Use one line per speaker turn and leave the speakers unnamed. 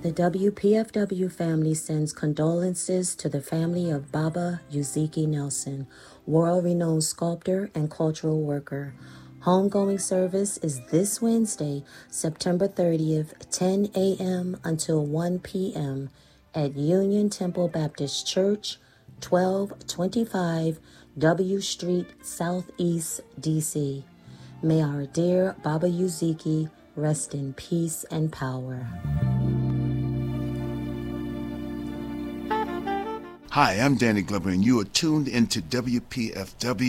The WPFW family sends condolences to the family of Baba Uziki Nelson, world-renowned sculptor and cultural worker. Homegoing service is this Wednesday, September 30th, 10 a.m. until 1 p.m. at Union Temple Baptist Church, 1225 W Street, Southeast, D.C. May our dear Baba Uziki rest in peace and power.
Hi, I'm Danny Glover, and you are tuned into WPFW.